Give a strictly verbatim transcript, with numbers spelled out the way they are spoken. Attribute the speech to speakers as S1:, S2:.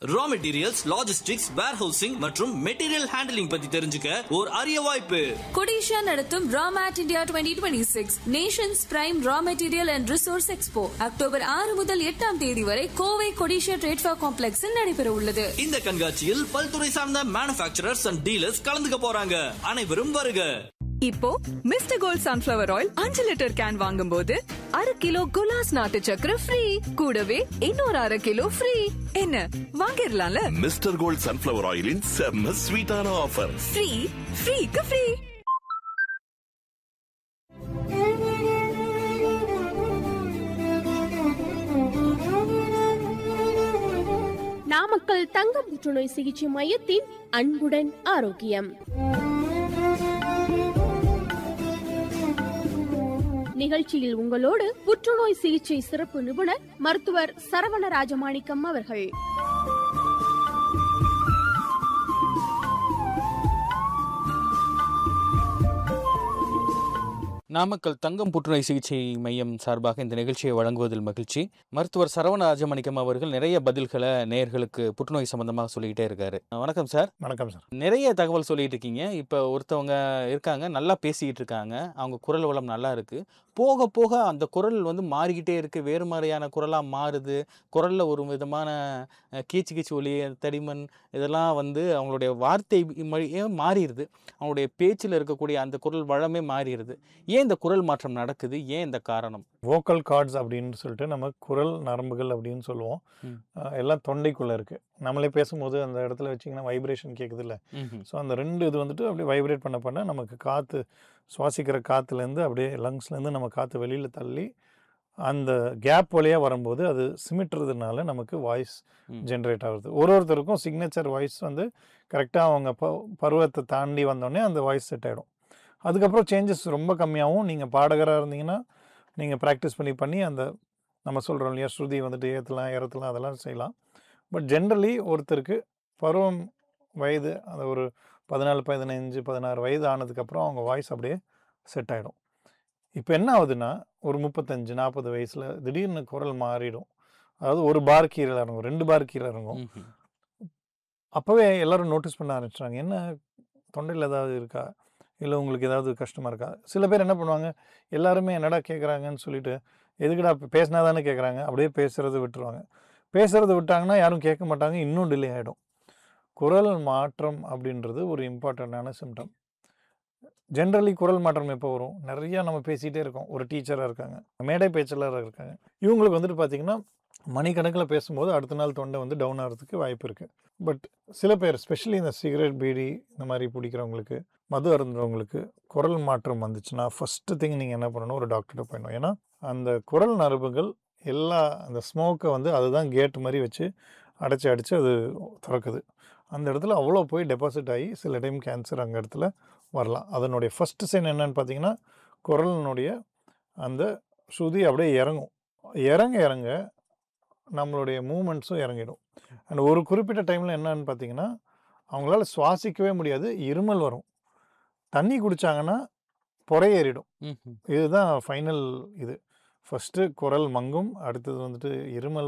S1: Raw materials, logistics, warehousing மற்றும் material handling பத்தி தெரிஞ்சுக்க ஒரு அரிய வாய்ப்பு.
S2: கொடிஷா நடத்தும் ராமேட் India twenty twenty six Nations prime raw material and resource expo October ஆறு முதல் எட்டாம் தேதி வரை கோவை கொடிஷா ட்ரேட் ஃபேர் காம்ப்ளெக்ஸில் நடைபெற உள்ளது.
S1: இந்த கண்காட்சியில் பல்துறை சார்ந்த மேனுஃபேக்சரர்ஸ் அண்ட் டீலர்ஸ் கலந்துக்க போறாங்க. அனைவரும் வருக.
S3: இப்போ மிஸ்டர் கோல்ட் சன்ஃபிளவர் ஆயில் அஞ்சு லிட்டர் கேன் வாங்கும் போது அரை கிலோ குலாஸ் நாட்டு சக்கரை ஃப்ரீ, கூடவே இன்னொரு அரை கிலோ ஃப்ரீ. என்ன வாங்கிடலாம்ல?
S4: மிஸ்டர் கோல்ட் சன்ஃபிளவர் ஆயிலின் செம்ம ஸ்வீட்டான ஆஃபர்.
S3: Free ஃப்ரீக்கு free.
S5: நாமக்கல் தங்கம் புற்றுநோய் சிகிச்சை மையத்தின் அன்புடன் ஆரோக்கியம் நிகழ்ச்சியில் உங்களோடு புற்றுநோய் சிகிச்சை சிறப்பு நிபுணர் மருத்துவர் சரவண ராஜமாணிக்கம் அவர்கள்.
S6: நாமக்கல் தங்கம் புற்றுநோய் சிகிச்சை மையம் சார்பாக இந்த நிகழ்ச்சியை வழங்குவதில் மகிழ்ச்சி. மருத்துவர் சரவண ராஜமாணிக்கம் அவர்கள் நிறைய பதில்களை நேயர்களுக்கு புற்றுநோய் சம்பந்தமாக சொல்லிக்கிட்டே இருக்காரு. வணக்கம் சார்.
S7: வணக்கம் சார்.
S6: நிறைய தகவல் சொல்லிட்டு இருக்கீங்க. இப்போ ஒருத்தவங்க இருக்காங்க, நல்லா பேசிக்கிட்டு இருக்காங்க, அவங்க குரல் வளம் நல்லா இருக்கு. போக போக அந்த குரல் வந்து மாறிக்கிட்டே இருக்கு, வேறு மாதிரியான குரலாக மாறுது. குரலில் ஒரு விதமான கீச்சு கீச்சு ஒலி, தடிமன் இதெல்லாம் வந்து அவங்களுடைய வார்த்தை மொழியே மாறிடுது. அவங்களுடைய பேச்சில் இருக்கக்கூடிய அந்த குரல் வளமே மாறிடுது. ஏன் இந்த குரல் மாற்றம் நடக்குது? ஏன் இந்த காரணம்?
S7: வோக்கல் கார்ட்ஸ் அப்படின்னு சொல்லிட்டு நம்ம குரல் நரம்புகள் அப்படின்னு சொல்லுவோம். எல்லாம் தொண்டைக்குள்ளே இருக்குது. நம்மளே பேசும்போது அந்த இடத்துல வச்சிங்கன்னா வைப்ரேஷன் கேட்குது இல்லை? ஸோ அந்த ரெண்டு இது வந்துட்டு அப்படியே வைப்ரேட் பண்ண பண்ண நமக்கு காற்று சுவாசிக்கிற காற்றுலேருந்து அப்படியே லங்ஸ்லேருந்து நம்ம காற்று வெளியில் தள்ளி அந்த கேப் வழியாக வரும்போது அது சிமிட்டுறதுனால நமக்கு வாய்ஸ் ஜென்ரேட் ஆகுது. ஒரு ஒருத்தருக்கும் சிக்னேச்சர் வாய்ஸ் வந்து கரெக்டாக அவங்க ப பருவத்தை தாண்டி வந்தோடனே அந்த வாய்ஸ் செட் ஆகிடும். அதுக்கப்புறம் சேஞ்சஸ் ரொம்ப கம்மியாகவும், நீங்கள் பாடகராக இருந்தீங்கன்னா நீங்கள் ப்ராக்டிஸ் பண்ணி பண்ணி அந்த நம்ம சொல்கிறோம் இல்லையா, ஸ்ருதி வந்துட்டு ஏற்றலாம் இறத்தலாம் அதெல்லாம் செய்யலாம். பட் ஜென்ரலி ஒருத்தருக்கு பருவம் வயது அந்த ஒரு பதினாலு பதினஞ்சு பதினாறு வயது ஆனதுக்கப்புறம் அவங்க வாய்ஸ் அப்படியே செட் ஆகிடும். இப்போ என்ன ஆகுதுன்னா, ஒரு முப்பத்தஞ்சு நாற்பது வயசில் திடீர்னு குரல் மாறிடும். அதாவது ஒரு பார் கீழே இறங்கும், ரெண்டு பார் கீழே இறங்கும். அப்போவே எல்லோரும் நோட்டீஸ் பண்ண ஆரம்பிச்சிட்டாங்க, என்ன தொண்டையில் ஏதாவது இருக்கா, இல்லை உங்களுக்கு ஏதாவது கஷ்டமாக இருக்கா? சில பேர் என்ன பண்ணுவாங்க, எல்லாருமே என்னடா கேட்குறாங்கன்னு சொல்லிட்டு எதுக்குடா பேசினா தானே கேட்குறாங்க, அப்படியே பேசுகிறத விட்டுருவாங்க. பேசுகிறத விட்டாங்கன்னா யாரும் கேட்க மாட்டாங்க, இன்னும் டிலே ஆகிடும். குரல் மாற்றம் அப்படின்றது ஒரு இம்பார்ட்டண்ட்டான சிம்டம். ஜென்ரலி குரல் மாற்றம் எப்போ வரும்? நிறையா நம்ம பேசிகிட்டே இருக்கோம். ஒரு டீச்சராக இருக்காங்க, மேடை பேச்சாளராக இருக்காங்க, இவங்களுக்கு வந்துட்டு பார்த்திங்கன்னா மணிக்கணக்கில் பேசும்போது அடுத்த நாள் தொண்டை வந்து டவுன் ஆகிறதுக்கு வாய்ப்பு இருக்குது. பட் சில பேர் ஸ்பெஷலி இந்த சிகரெட் பீடி இந்த மாதிரி பிடிக்கிறவங்களுக்கு, மது அருந்துறவங்களுக்கு குரல் மாற்றம் வந்துச்சுன்னா ஃபஸ்ட்டு திங் நீங்கள் என்ன பண்ணணும், ஒரு டாக்டர்கிட்ட போயிடணும். ஏன்னா அந்த குரல் நரம்புகள் எல்லா அந்த ஸ்மோக்கை வந்து அதுதான் கேட் மாதிரி வச்சு அடைச்சி அடித்து அது திறக்குது. அந்த இடத்துல அவ்வளோ போய் டெபாசிட் ஆகி சில டைம் கேன்சர் அங்கே இடத்துல வரலாம். அதனுடைய ஃபஸ்ட்டு சைன் என்னன்னு பார்த்தீங்கன்னா, குரலினுடைய அந்த ஸ்ருதி அப்படியே இறங்கும். இறங்க இறங்க நம்மளுடைய மூமெண்ட்ஸும் இறங்கிடும். அண்ட் ஒரு குறிப்பிட்ட டைமில் என்னன்னு பார்த்தீங்கன்னா, அவங்களால சுவாசிக்கவே முடியாது, இருமல் வரும். தண்ணி குடித்தாங்கன்னா புறையேறிடும். இதுதான் ஃபைனல் இது. ஃபஸ்ட்டு குரல் மங்கும், அடுத்தது வந்துட்டு இருமல்